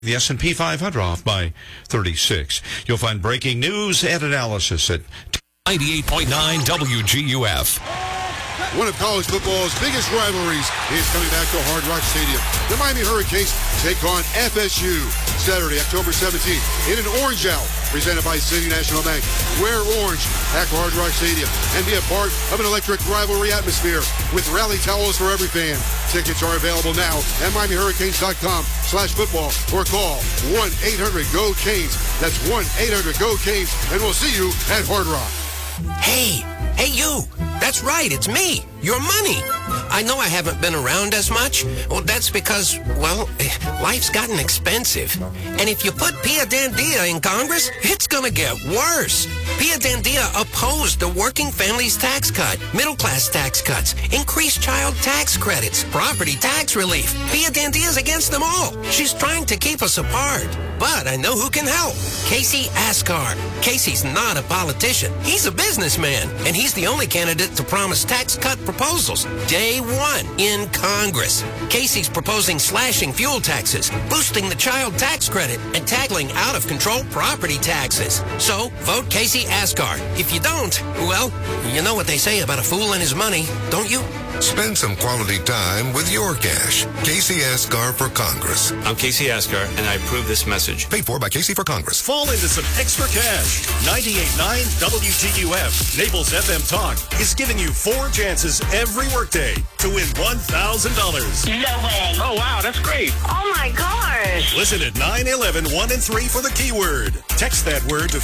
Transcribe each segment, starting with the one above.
The S&P 500 off by 36. You'll find breaking news and analysis at 98.9 WGUF. One of college football's biggest rivalries is coming back to Hard Rock Stadium. The Miami Hurricanes take on FSU Saturday, October 17th in an orange out presented by City National Bank. Wear orange at Hard Rock Stadium and be a part of an electric rivalry atmosphere with rally towels for every fan. Tickets are available now at MiamiHurricanes.com/football or call 1-800-GO-CANES. That's 1-800-GO-CANES, and we'll see you at Hard Rock. Hey you! That's right, it's me, your money. I know I haven't been around as much. Well, that's because, life's gotten expensive. And if you put Pia Dandia in Congress, it's gonna get worse. Pia Dandia opposed the working families tax cut, middle class tax cuts, increased child tax credits, property tax relief. Pia Dandia's against them all. She's trying to keep us apart. But I know who can help. Casey Askar. Casey's not a politician. He's a businessman. And he's the only candidate to promise tax cut proposals day one in Congress. Casey's proposing slashing fuel taxes, boosting the child tax credit, and tackling out-of-control property taxes. So, vote Casey Askar. If you don't, well, you know what they say about a fool and his money, don't you? Spend some quality time with your cash. Casey Askar for Congress. I'm Casey Askar, and I approve this message. Paid for by Casey for Congress. Fall into some extra cash. 98.9 WGUF, Naples FM Talk, is giving you 4 chances every workday to win $1,000. No way. Oh, wow, that's great. Oh, my gosh. Listen at 911 1 and 3 for the keyword. Text that word to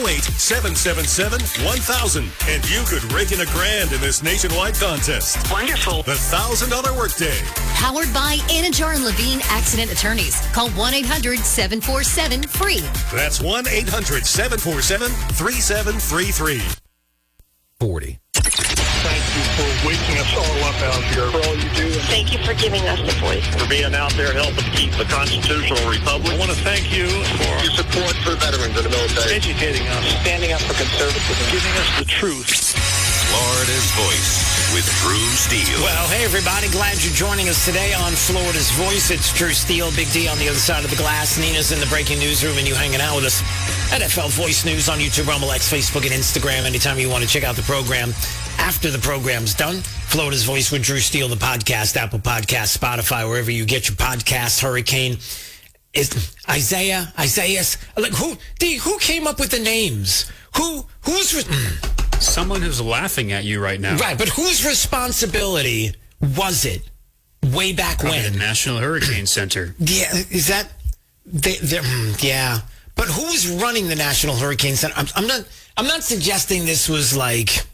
508-777-1000, and you could rake in $1,000 in this nationwide contest. Wonderful. The $1,000 workday. Powered by Anajar and Levine Accident Attorneys. Call 1-800-747-FREE. That's 1-800-747-3733. 40. Thank you for waking us all up out here, for all you do. Thank you for giving us the voice. For being out there helping keep the constitutional republic. I want to thank you for your support for veterans in the military. Educating us, standing up for conservatism, giving us the truth. Florida's Voice with Drew Steele. Well, hey, everybody. Glad you're joining us today on Florida's Voice. It's Drew Steele, Big D on the other side of the glass. Nina's in the breaking newsroom, and you hanging out with us. NFL Voice News on YouTube, Rumble X, Facebook, and Instagram. Anytime you want to check out the program after the program's done. Florida's Voice with Drew Steele, the podcast, Apple Podcast, Spotify, wherever you get your podcasts. Hurricane is Isaiah. Like who came up with the names? Who's Someone who's laughing at you right now. Right, but whose responsibility was it way back Probably when? The National Hurricane Center. Yeah, is that? Yeah, but who was running the National Hurricane Center? I'm not suggesting this was like.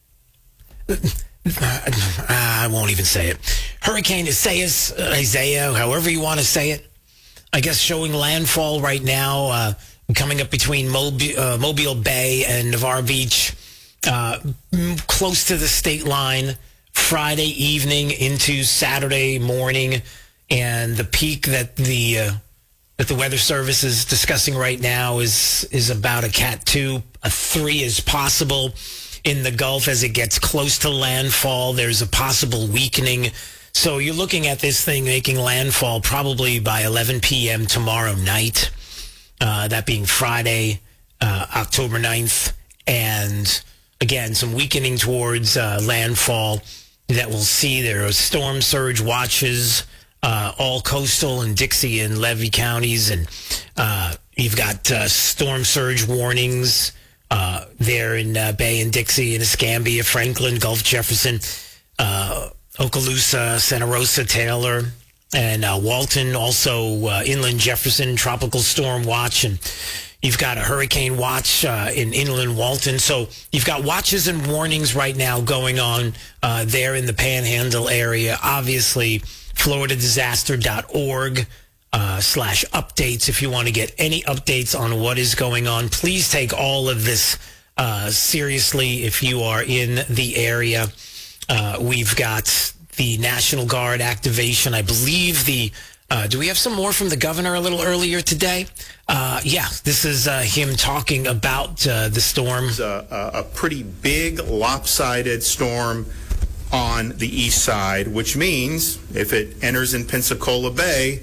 I won't even say it. Hurricane Isaiah, however you want to say it. I guess showing landfall right now, coming up between Mobile Bay and Navarre Beach. Close to the state line Friday evening into Saturday morning, and the peak that the Weather Service is discussing right now is about a Cat 2. A 3 is possible in the Gulf as it gets close to landfall. There's a possible weakening. So you're looking at this thing making landfall probably by 11 p.m. tomorrow night, that being Friday, October 9th, and again, some weakening towards landfall that we'll see. There are storm surge watches, all coastal and Dixie and Levy counties. And you've got storm surge warnings there in Bay and Dixie and Escambia, Franklin, Gulf Jefferson, Okaloosa, Santa Rosa, Taylor, and Walton. Also inland Jefferson, tropical storm watch. And you've got a hurricane watch in inland Walton. So you've got watches and warnings right now going on there in the Panhandle area. Obviously, floridadisaster.org /updates if you want to get any updates on what is going on. Please take all of this seriously if you are in the area. We've got the National Guard activation. I believe do we have some more from the governor a little earlier today? Yeah, this is him talking about the storm. It's a pretty big lopsided storm on the east side, which means if it enters in Pensacola Bay,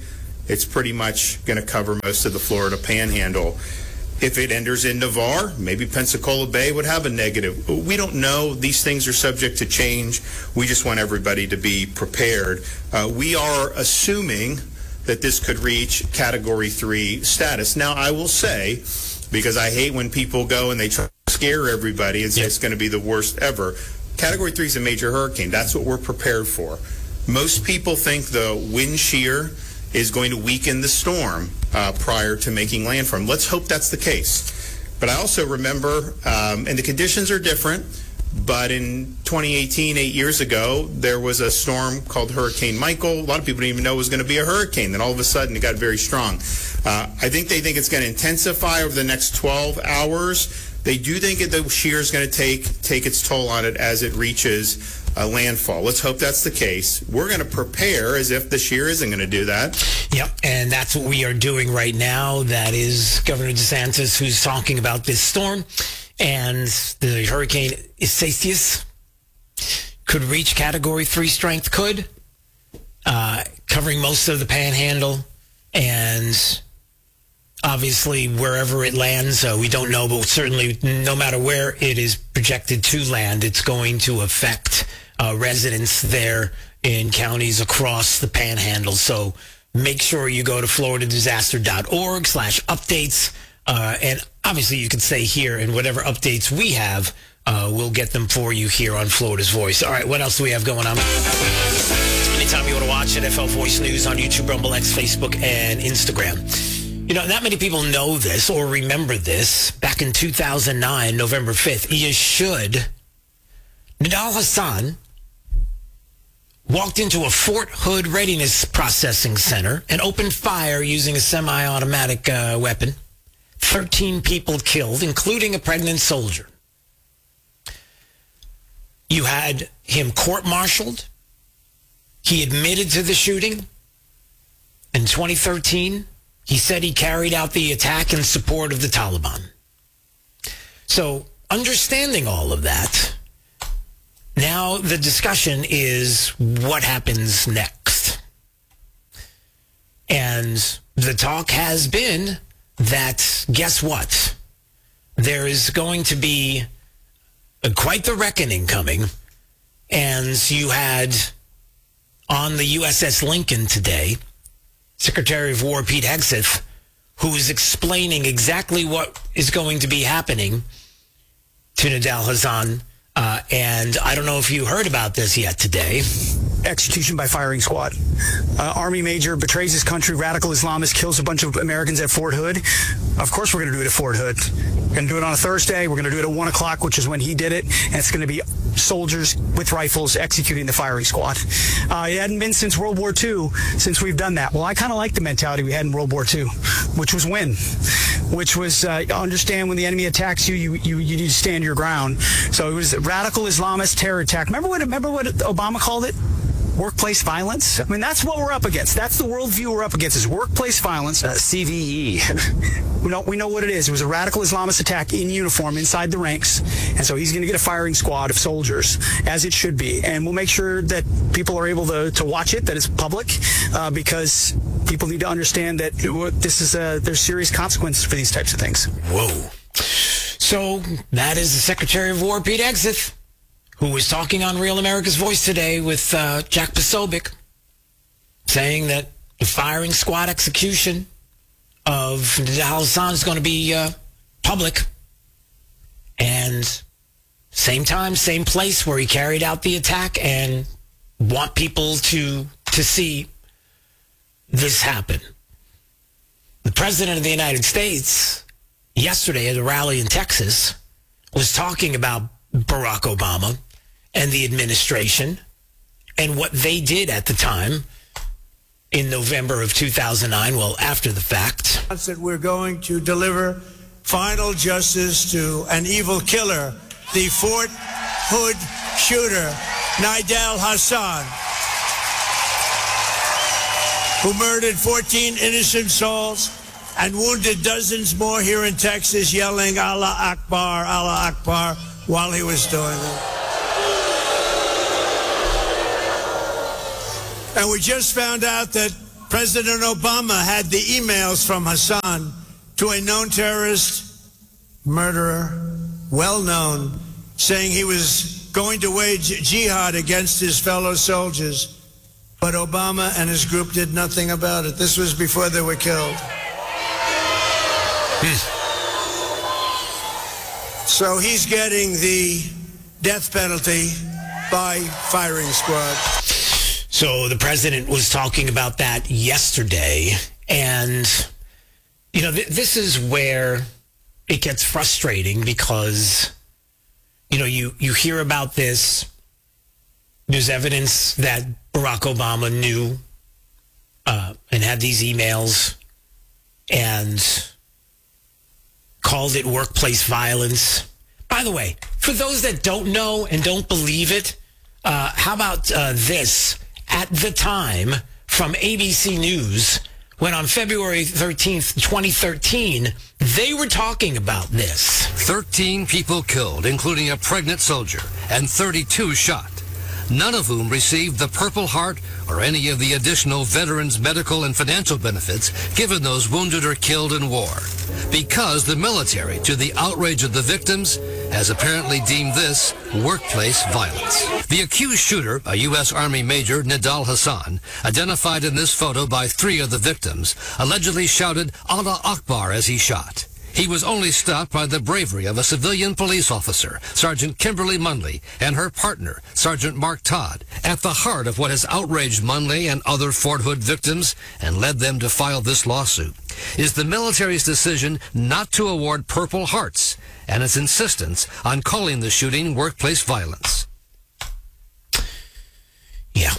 it's pretty much going to cover most of the Florida Panhandle. If it enters in Navarre, maybe Pensacola Bay would have a negative. We don't know. These things are subject to change. We just want everybody to be prepared. We are assuming that this could reach Category 3 status. Now, I will say, because I hate when people go and they try to scare everybody and say it's going to be the worst ever, Category 3 is a major hurricane. That's what we're prepared for. Most people think the wind shear is going to weaken the storm prior to making landfall. Let's hope that's the case. But I also remember, and the conditions are different, but in 2018, 8 years ago, there was a storm called Hurricane Michael. A lot of people didn't even know it was going to be a hurricane. Then all of a sudden, it got very strong. I think they think it's going to intensify over the next 12 hours. They do think that the shear is going to take its toll on it as it reaches landfall. Let's hope that's the case. We're going to prepare as if the shear isn't going to do that. Yep, and that's what we are doing right now. That is Governor DeSantis who's talking about this storm. And the Hurricane Isaias could reach Category 3 strength, covering most of the Panhandle. And obviously, wherever it lands, we don't know, but certainly no matter where it is projected to land, it's going to affect residents there in counties across the Panhandle. So make sure you go to floridadisaster.org/updates. And obviously, you can stay here, and whatever updates we have, we'll get them for you here on Florida's Voice. All right, what else do we have going on? Anytime you want to watch NFL Voice News on YouTube, Rumble, X, Facebook, and Instagram. You know, not many people know this or remember this. Back in 2009, November 5th, Nidal Hasan walked into a Fort Hood Readiness Processing Center and opened fire using a semi-automatic weapon. 13 people killed, including a pregnant soldier. You had him court-martialed. He admitted to the shooting. In 2013, he said he carried out the attack in support of the Taliban. So, understanding all of that, now the discussion is what happens next. And the talk has been that, guess what? There is going to be quite the reckoning coming. And you had on the USS Lincoln today, Secretary of War Pete Hegseth, who is explaining exactly what is going to be happening to Nidal Hasan. And I don't know if you heard about this yet today. Execution by firing squad. Army major betrays his country, radical Islamist, kills a bunch of Americans at Fort Hood. Of course we're going to do it at Fort Hood. We're going to do it on a Thursday. We're going to do it at 1 o'clock, which is when he did it. And it's going to be soldiers with rifles executing the firing squad. It hadn't been since World War II since we've done that. Well, I kind of like the mentality we had in World War II, which was win, which was understand when the enemy attacks you, you need to stand your ground. So it was a radical Islamist terror attack. Remember what Obama called it? Workplace violence. I mean, that's what we're up against. That's the worldview we're up against, is workplace violence. CVE. We know what it is. It was a radical Islamist attack in uniform inside the ranks. And so he's going to get a firing squad of soldiers, as it should be. And we'll make sure that people are able to watch it, that it's public, because people need to understand that there's serious consequences for these types of things. Whoa. So that is the Secretary of War, Pete Hegseth, who was talking on Real America's Voice today with Jack Posobiec, saying that the firing squad execution of Nidal Hasan is going to be public. And same time, same place where he carried out the attack, and want people to see this happen. The President of the United States, yesterday at a rally in Texas, was talking about Barack Obama and the administration and what they did at the time in November of 2009, well, after the fact. That we're going to deliver final justice to an evil killer, the Fort Hood shooter, Nidal Hasan, who murdered 14 innocent souls and wounded dozens more here in Texas, yelling Allah Akbar, while he was doing it. And we just found out that President Obama had the emails from Hassan to a known terrorist, murderer, well-known, saying he was going to wage jihad against his fellow soldiers. But Obama and his group did nothing about it. This was before they were killed. So he's getting the death penalty by firing squad. So the president was talking about that yesterday. And, you know, this is where it gets frustrating because, you know, you hear about this. There's evidence that Barack Obama knew and had these emails and called it workplace violence. By the way, for those that don't know and don't believe it, how about this? At the time, from ABC News, when on February 13th, 2013, they were talking about this. 13 people killed, including a pregnant soldier, and 32 shot, none of whom received the Purple Heart or any of the additional veterans' medical and financial benefits given those wounded or killed in war. Because the military, to the outrage of the victims, has apparently deemed this workplace violence. The accused shooter, a U.S. Army Major, Nidal Hassan, identified in this photo by 3 of the victims, allegedly shouted Allah Akbar as he shot. He was only stopped by the bravery of a civilian police officer, Sergeant Kimberly Munley, and her partner, Sergeant Mark Todd. At the heart of what has outraged Munley and other Fort Hood victims and led them to file this lawsuit is the military's decision not to award Purple Hearts and its insistence on calling the shooting workplace violence. Yeah.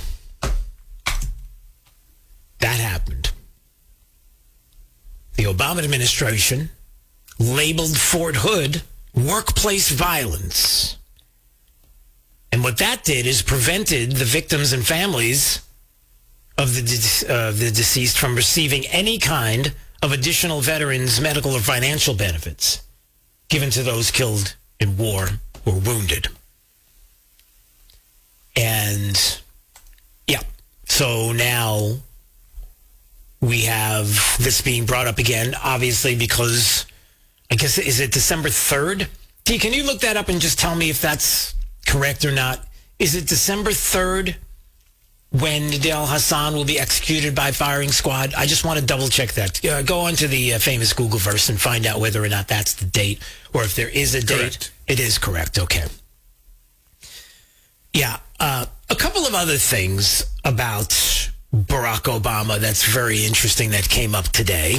That happened. The Obama administration labeled Fort Hood workplace violence. And what that did is prevented the victims and families of the deceased from receiving any kind of additional veterans' medical or financial benefits given to those killed in war or wounded. And, yeah, so now we have this being brought up again, obviously because, I guess, is it December 3rd? T, can you look that up and just tell me if that's correct or not? Is it December 3rd when Nidal Hassan will be executed by firing squad? I just want to double check that. Go on to the famous Googleverse and find out whether or not that's the date, or if there is a date. Correct. It is correct. Okay. Yeah. A couple of other things about Barack Obama that's very interesting that came up today.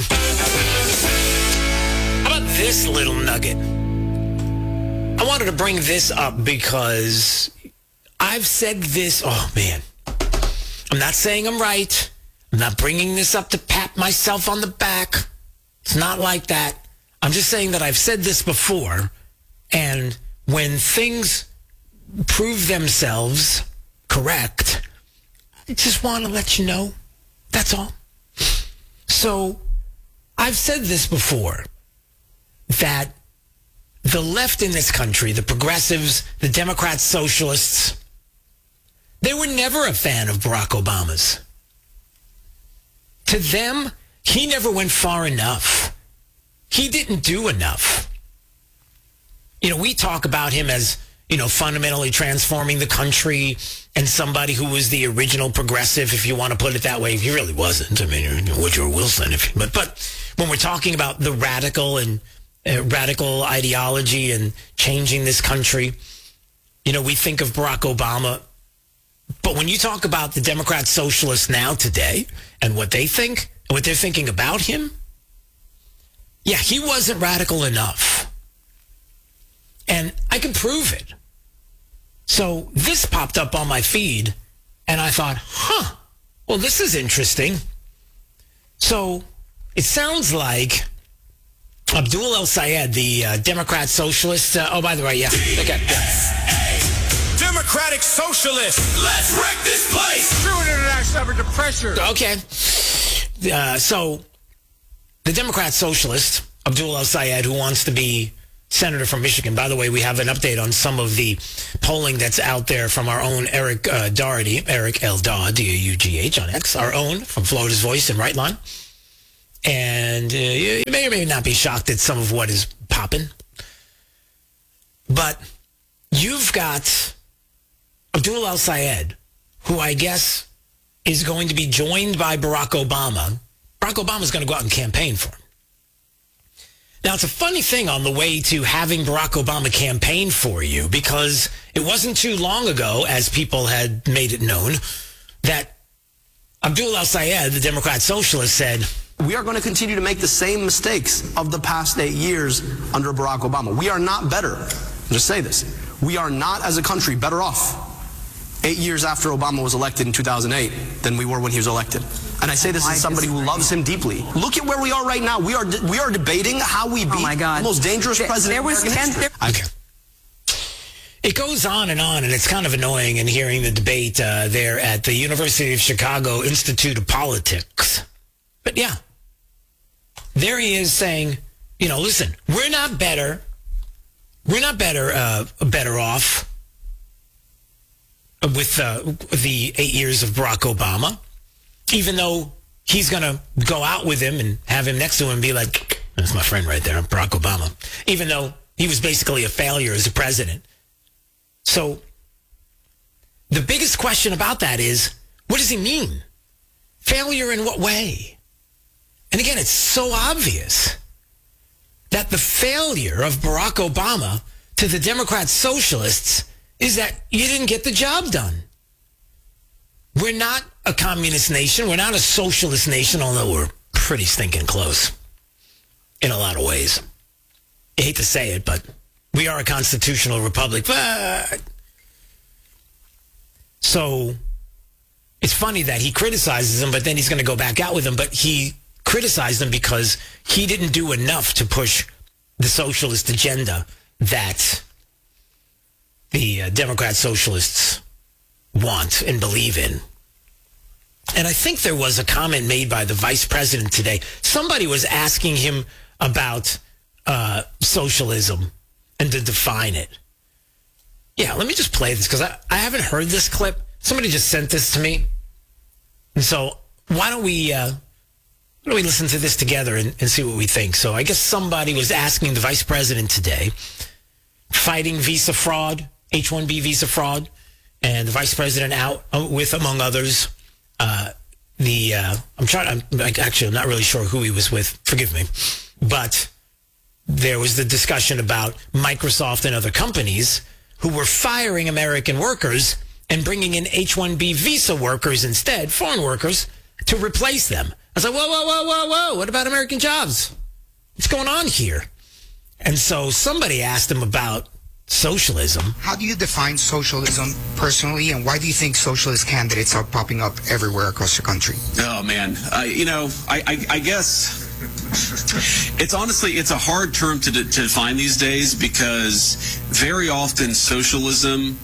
How about this little nugget? I wanted to bring this up because I've said this. Oh, man. I'm not saying I'm right. I'm not bringing this up to pat myself on the back. It's not like that. I'm just saying that I've said this before. And when things prove themselves correct, I just want to let you know. That's all. So I've said this before, that the left in this country, the progressives, the Democrats, socialists, they were never a fan of Barack Obama's. To them, he never went far enough. He didn't do enough. You know, we talk about him as, you know, fundamentally transforming the country and somebody who was the original progressive, if you want to put it that way. He really wasn't. I mean, Woodrow Wilson. But when we're talking about the radical and radical ideology and changing this country, you know, we think of Barack Obama. But when you talk about the Democrat socialists now today and what they think and what they're thinking about him, yeah, he wasn't radical enough. And I can prove it. So this popped up on my feed, and I thought, well, this is interesting. So it sounds like Abdul El-Sayed, the Democrat socialist. Oh, by the way, yeah. Okay. Democratic socialist. Let's wreck this place. True international effort to pressure. Okay. So the Democrat socialist, Abdul El-Sayed, who wants to be senator from Michigan. By the way, we have an update on some of the polling that's out there from our own Eric Doherty, Eric L. Dodd, D-A-U-G-H on X, our own from Florida's Voice and Right Line. And you may or may not be shocked at some of what is popping. But you've got Abdul El-Sayed, who I guess is going to be joined by Barack Obama. Barack Obama is going to go out and campaign for him. Now, it's a funny thing on the way to having Barack Obama campaign for you, because it wasn't too long ago, as people had made it known, that Abdul El-Sayed, the Democrat socialist, said, we are going to continue to make the same mistakes of the past 8 years under Barack Obama. We are not better. I'll just say this. We are not, as a country, better off 8 years after Obama was elected in 2008 than we were when he was elected. And I say this as somebody who loves him deeply. Look at where we are right now. We are debating how we beat the most dangerous president there was in American history. Okay. It goes on, and it's kind of annoying in hearing the debate there at the University of Chicago Institute of Politics. But yeah, there he is saying, listen, we're not better off with the 8 years of Barack Obama, even though he's going to go out with him and have him next to him and be like, that's my friend right there, Barack Obama, even though he was basically a failure as a president. So the biggest question about that is, what does he mean? Failure in what way? And again, it's so obvious that the failure of Barack Obama to the Democrat socialists is that you didn't get the job done. We're not a communist nation. We're not a socialist nation, although we're pretty stinking close in a lot of ways. I hate to say it, but we are a constitutional republic. But so it's funny that he criticizes them, but then he's going to go back out with them. But he criticized them because he didn't do enough to push the socialist agenda that the Democrat socialists want and believe in. And I think there was a comment made by the vice president today. Somebody was asking him about socialism and to define it. Yeah, let me just play this because I haven't heard this clip. Somebody just sent this to me. And so why don't we listen to this together and see what we think? So I guess somebody was asking the vice president today, fighting visa fraud, H-1B visa fraud, and the vice president out with, among others, I'm not really sure who he was with. Forgive me. But there was the discussion about Microsoft and other companies who were firing American workers and bringing in H-1B visa workers instead, foreign workers, to replace them. I was like, whoa, what about American jobs? What's going on here? And so somebody asked him about socialism. How do you define socialism personally, and why do you think socialist candidates are popping up everywhere across the country? Oh, man. I guess it's a hard term to define these days because very often socialism,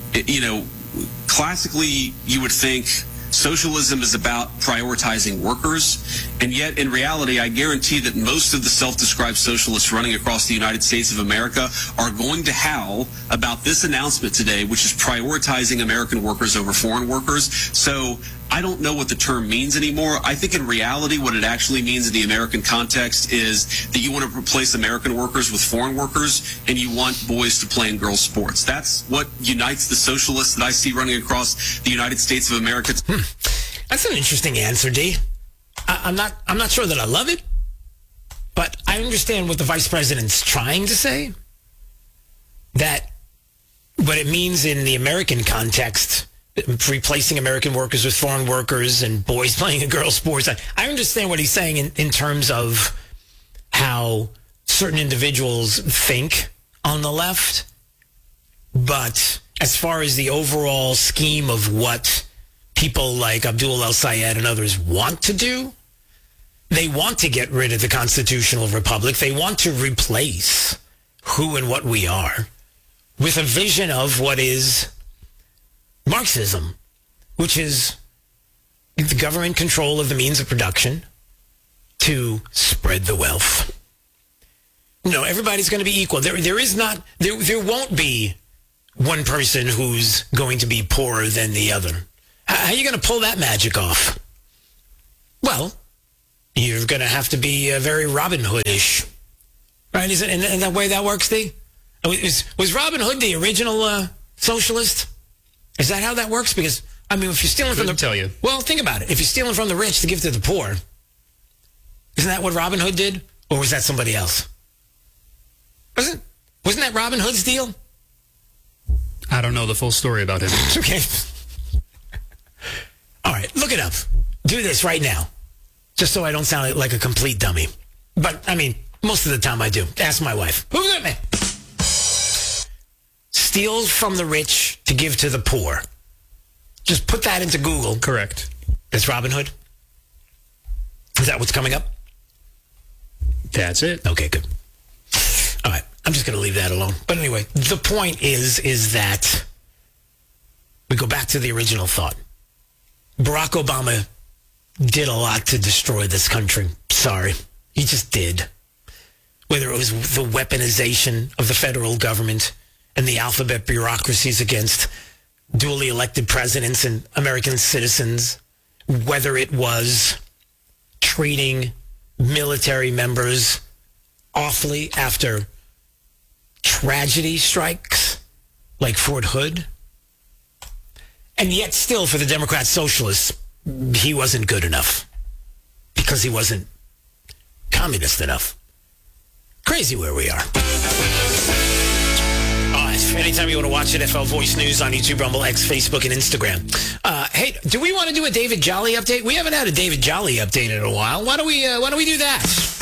classically you would think socialism is about prioritizing workers, and yet in reality, I guarantee that most of the self-described socialists running across the United States of America are going to howl about this announcement today, which is prioritizing American workers over foreign workers. So I don't know what the term means anymore. I think in reality, what it actually means in the American context is that you want to replace American workers with foreign workers, and you want boys to play in girls' sports. That's what unites the socialists that I see running across the United States of America. That's an interesting answer, D. I'm not sure that I love it, but I understand what the vice president's trying to say. That what it means in the American context, replacing American workers with foreign workers and boys playing in girls' sports. I understand what he's saying in terms of how certain individuals think on the left, but as far as the overall scheme of what people like Abdul El-Sayed and others want to do, they want to get rid of the constitutional republic. They want to replace who and what we are with a vision of what is Marxism, which is the government control of the means of production to spread the wealth. No, everybody's going to be equal. There won't be one person who's going to be poorer than the other. How are you going to pull that magic off? Well, you're going to have to be very Robin Hood-ish. Right? Isn't that way that works, Steve? Was Robin Hood the original socialist? Is that how that works? Because, I mean, if you're stealing from the... tell you. Well, think about it. If you're stealing from the rich to give to the poor, isn't that what Robin Hood did? Or was that somebody else? Wasn't that Robin Hood's deal? I don't know the full story about him. Okay. All right, look it up. Do this right now. Just so I don't sound like a complete dummy. But, I mean, most of the time I do. Ask my wife. Who's that man? Steals from the rich to give to the poor. Just put that into Google. Correct. That's Robin Hood? Is that what's coming up? That's it. Okay, good. All right. I'm just going to leave that alone. But anyway, the point is that we go back to the original thought. Barack Obama did a lot to destroy this country. Sorry. He just did. Whether it was the weaponization of the federal government and the alphabet bureaucracies against duly elected presidents and American citizens, whether it was treating military members awfully after tragedy strikes like Fort Hood. And yet still for the Democrat socialists, he wasn't good enough because he wasn't communist enough. Crazy where we are. All right, anytime you want to watch NFL Voice News on YouTube, Rumble, X, Facebook, and Instagram. Hey, do we want to do a David Jolly update? We haven't had a David Jolly update in a while. Why don't we do that?